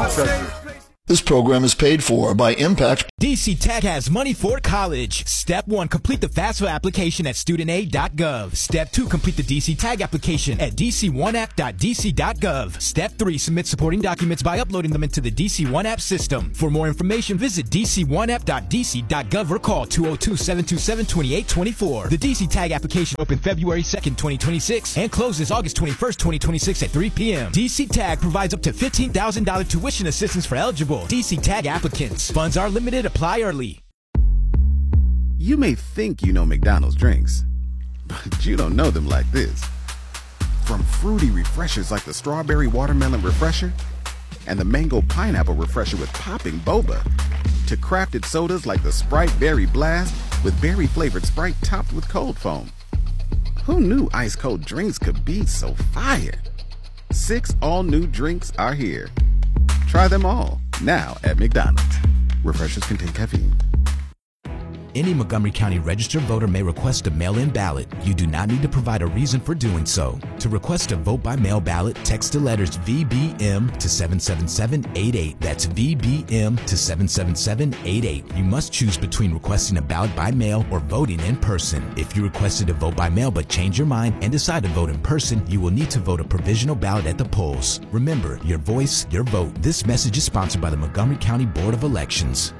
This program is paid for by Impact. DC Tech has money for college. Step 1, complete the FAFSA application at studentaid.gov. Step 2, complete the DC Tag application at dc1app.dc.gov. Step 3, submit supporting documents by uploading them into the DC One App system. For more information, visit dc1app.dc.gov or call 202-727-2824. The DC Tag application opened February 2nd, 2026 and closes August 21st, 2026 at 3 p.m. DC Tag provides up to $15,000 tuition assistance for eligible DC Tag applicants. Funds are limited. Apply early. You may think you know McDonald's drinks, but you don't know them like this. From fruity refreshers like the Strawberry Watermelon Refresher and the Mango Pineapple Refresher with popping boba, to crafted sodas like the Sprite Berry Blast with berry-flavored Sprite topped with cold foam. Who knew ice-cold drinks could be so fire? 6 all-new drinks are here. Try them all, now at McDonald's. Refreshers contain caffeine. Any Montgomery County registered voter may request a mail-in ballot. You do not need to provide a reason for doing so. To request a vote-by-mail ballot, text the letters VBM to 77788. That's VBM to 77788. You must choose between requesting a ballot by mail or voting in person. If you requested a vote by mail but change your mind and decide to vote in person, you will need to vote a provisional ballot at the polls. Remember, your voice, your vote. This message is sponsored by the Montgomery County Board of Elections.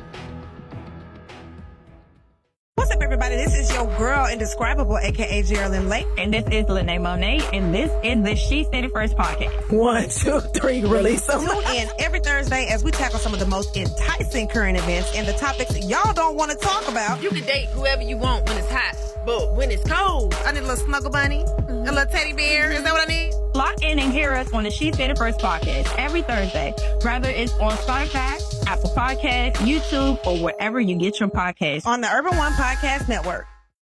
What's up, everybody? This is your girl, Indescribable, a.k.a. Geraldine Lake. And this is Lene Monet, and this is the She Said It First podcast. 1, 2, 3, release them. Tune in every Thursday as we tackle some of the most enticing current events and the topics y'all don't want to talk about. You can date whoever you want when it's hot, but when it's cold, I need a little snuggle bunny, a little teddy bear. Is that what I need? Lock in and hear us on the She Said It First podcast every Thursday, whether it's on Spotify, Apple Podcasts, YouTube, or wherever you get your podcasts. On the Urban One Podcast Network.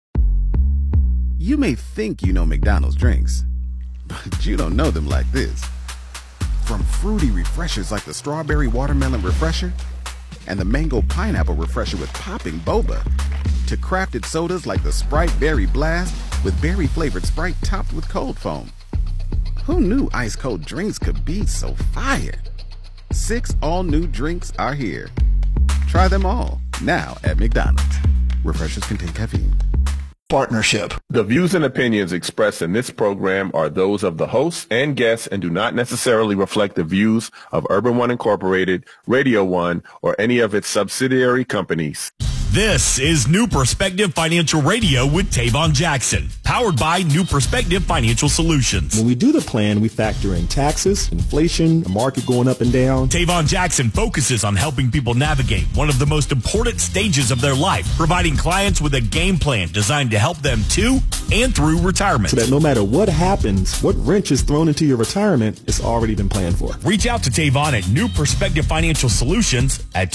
You may think you know McDonald's drinks, but you don't know them like this. From fruity refreshers like the Strawberry Watermelon Refresher and the Mango Pineapple Refresher with popping boba, to crafted sodas like the Sprite Berry Blast with berry-flavored Sprite topped with cold foam. Who knew ice-cold drinks could be so fire? 6 all-new drinks are here. Try them all, now at McDonald's. Refreshers contain caffeine. Partnership. The views and opinions expressed in this program are those of the hosts and guests and do not necessarily reflect the views of Urban One Incorporated, Radio One, or any of its subsidiary companies. This is New Perspective Financial Radio with Tavon Jackson, powered by New Perspective Financial Solutions. When we do the plan, we factor in taxes, inflation, the market going up and down. Tavon Jackson focuses on helping people navigate one of the most important stages of their life, providing clients with a game plan designed to help them to and through retirement. So that no matter what happens, what wrench is thrown into your retirement, it's already been planned for. Reach out to Tavon at New Perspective Financial Solutions at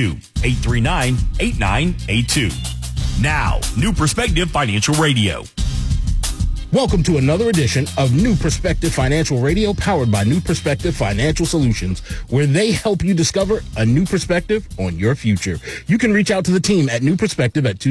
202-839-8982. Now, New Perspective Financial Radio. Welcome to another edition of New Perspective Financial Radio, powered by New Perspective Financial Solutions, where they help you discover a new perspective on your future. You can reach out to the team at New Perspective at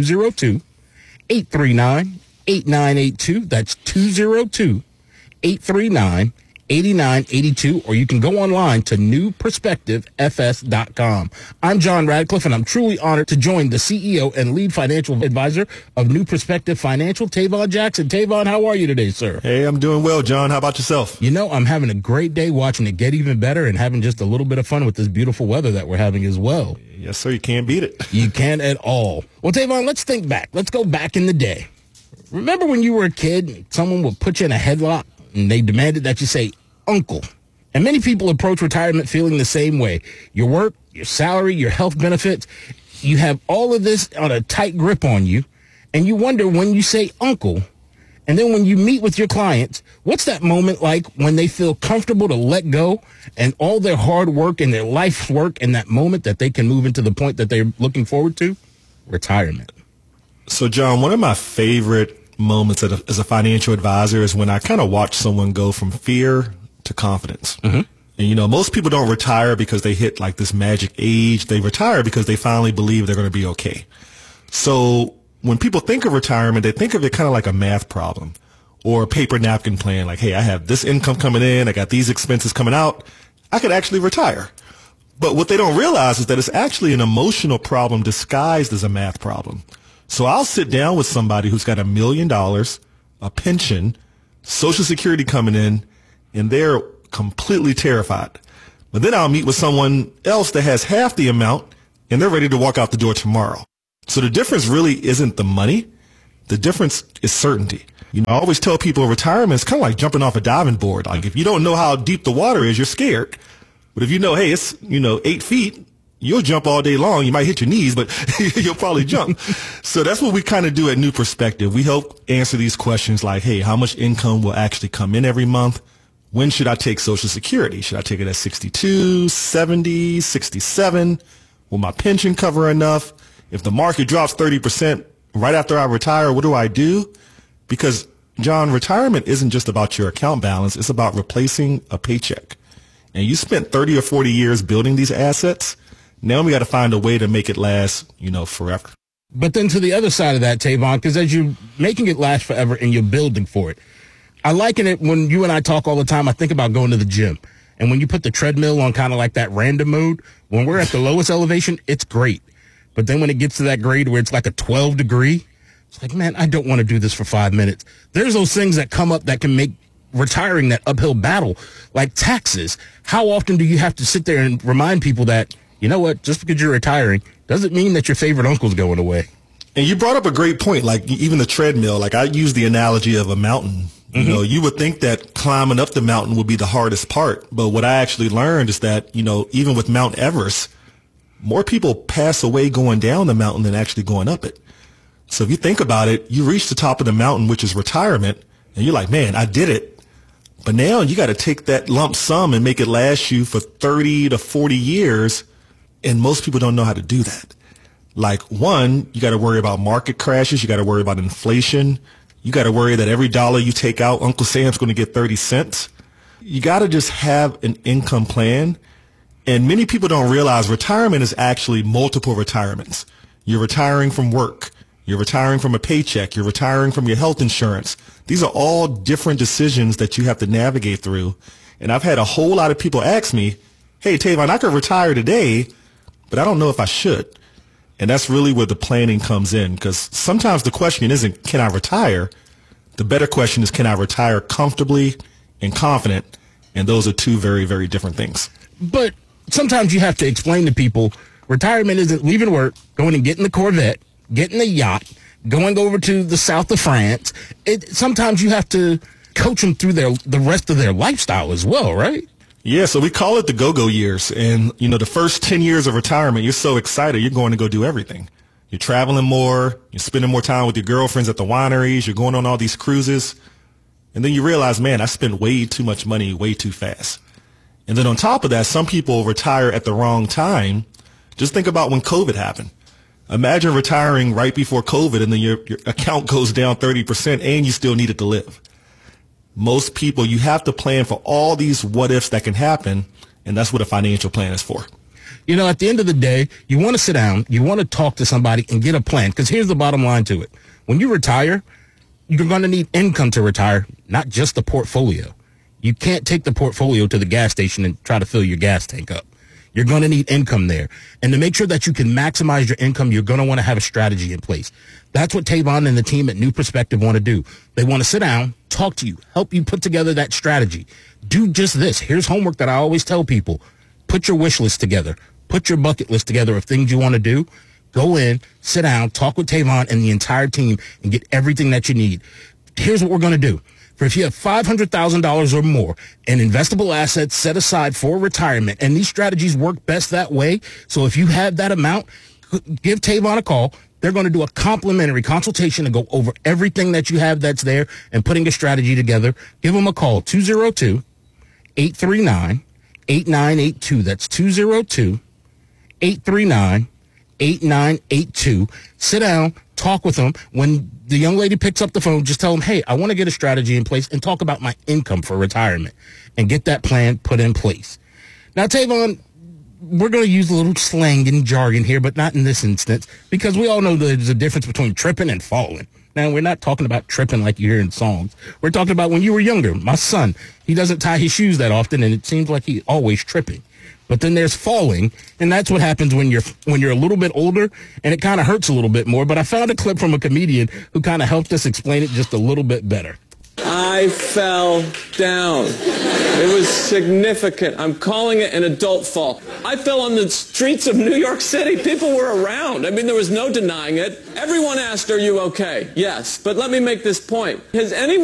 202-839-8982. That's 202-839-8982. 8982, or you can go online to newperspectivefs.com. I'm John Radcliffe, and I'm truly honored to join the CEO and lead financial advisor of New Perspective Financial, Tavon Jackson. Tavon, how are you today, sir? Hey, I'm doing well, John. How about yourself? You know, I'm having a great day watching it get even better and having just a little bit of fun with this beautiful weather that we're having as well. Yes, sir. You can't beat it. You can't at all. Well, Tavon, let's think back. Let's go back in the day. Remember when you were a kid and someone would put you in a headlock and they demanded that you say, Uncle? And many people approach retirement feeling the same way. Your work, your salary, your health benefits, you have all of this on a tight grip on you, and you wonder when you say uncle, and then when you meet with your clients, what's that moment like when they feel comfortable to let go and all their hard work and their life's work in that moment that they can move into the point that they're looking forward to? Retirement. So, John, one of my favorite moments as a financial advisor is when I kind of watch someone go from fear to confidence. Mm-hmm. And, you know, most people don't retire because they hit like this magic age. They retire because they finally believe they're going to be okay. So when people think of retirement, they think of it kind of like a math problem or a paper napkin plan. Like, hey, I have this income coming in. I got these expenses coming out. I could actually retire. But what they don't realize is that it's actually an emotional problem disguised as a math problem. So I'll sit down with somebody who's got $1 million, a pension, Social Security coming in, and they're completely terrified. But then I'll meet with someone else that has half the amount, and they're ready to walk out the door tomorrow. So the difference really isn't the money. The difference is certainty. You know, I always tell people retirement is kind of like jumping off a diving board. Like if you don't know how deep the water is, you're scared. But if you know, hey, it's, 8 feet, you'll jump all day long. You might hit your knees, but you'll probably jump. So that's what we kind of do at New Perspective. We help answer these questions like, hey, how much income will actually come in every month? When should I take Social Security? Should I take it at 62, 70, 67? Will my pension cover enough? If the market drops 30% right after I retire, what do I do? Because, John, retirement isn't just about your account balance. It's about replacing a paycheck. And you spent 30 or 40 years building these assets. Now we got to find a way to make it last, forever. But then to the other side of that, Tavon, because as you're making it last forever and you're building for it, I liken it when you and I talk all the time. I think about going to the gym. And when you put the treadmill on kind of like that random mode, when we're at the lowest elevation, it's great. But then when it gets to that grade where it's like a 12 degree, it's like, man, I don't want to do this for 5 minutes. There's those things that come up that can make retiring that uphill battle, like taxes. How often do you have to sit there and remind people that, you know what, just because you're retiring doesn't mean that your favorite uncle's going away? And you brought up a great point, like even the treadmill. Like I use the analogy of a mountain. You would think that climbing up the mountain would be the hardest part. But what I actually learned is that, even with Mount Everest, more people pass away going down the mountain than actually going up it. So if you think about it, you reach the top of the mountain, which is retirement, and you're like, man, I did it. But now you got to take that lump sum and make it last you for 30 to 40 years. And most people don't know how to do that. Like, one, you got to worry about market crashes. You got to worry about inflation. You got to worry that every dollar you take out, Uncle Sam's going to get 30 cents. You got to just have an income plan. And many people don't realize retirement is actually multiple retirements. You're retiring from work. You're retiring from a paycheck. You're retiring from your health insurance. These are all different decisions that you have to navigate through. And I've had a whole lot of people ask me, hey, Tavon, I could retire today, but I don't know if I should. And that's really where the planning comes in, because sometimes the question isn't, can I retire? The better question is, can I retire comfortably and confident? And those are two very, very different things. But sometimes you have to explain to people, retirement isn't leaving work, going and getting the Corvette, getting the yacht, going over to the south of France. Sometimes you have to coach them through the rest of their lifestyle as well, right? Yeah, so we call it the go-go years. And, the first 10 years of retirement, you're so excited, you're going to go do everything. You're traveling more, you're spending more time with your girlfriends at the wineries, you're going on all these cruises. And then you realize, man, I spent way too much money way too fast. And then on top of that, some people retire at the wrong time. Just think about when COVID happened. Imagine retiring right before COVID and then your account goes down 30% and you still need it to live. Most people, you have to plan for all these what ifs that can happen, and that's what a financial plan is for. At the end of the day, you want to sit down, you want to talk to somebody and get a plan, because here's the bottom line to it. When you retire, you're going to need income to retire, not just the portfolio. You can't take the portfolio to the gas station and try to fill your gas tank up. You're going to need income there. And to make sure that you can maximize your income, you're going to want to have a strategy in place. That's what Tavon and the team at New Perspective want to do. They want to sit down, talk to you, help you put together that strategy. Do just this. Here's homework that I always tell people. Put your wish list together. Put your bucket list together of things you want to do. Go in, sit down, talk with Tavon and the entire team and get everything that you need. Here's what we're going to do. For if you have $500,000 or more in investable assets set aside for retirement, and these strategies work best that way, so if you have that amount, give Tavon a call. They're going to do a complimentary consultation and go over everything that you have that's there and putting a strategy together. Give them a call, 202-839-8982. That's 202-839-8982. Sit down, talk with them. When the young lady picks up the phone, just tell them, hey, I want to get a strategy in place and talk about my income for retirement and get that plan put in place. Now, Tavon, we're going to use a little slang and jargon here, but not in this instance, because we all know there's a difference between tripping and falling. Now, we're not talking about tripping like you hear in songs. We're talking about when you were younger. My son, he doesn't tie his shoes that often, and it seems like he's always tripping. But then there's falling, and that's what happens when you're a little bit older, and it kind of hurts a little bit more. But I found a clip from a comedian who kind of helped us explain it just a little bit better. I fell down. It was significant. I'm calling it an adult fall. I fell on the streets of New York City. People were around. I mean, there was no denying it. Everyone asked, "Are you okay?" Yes. But let me make this point. Has anyone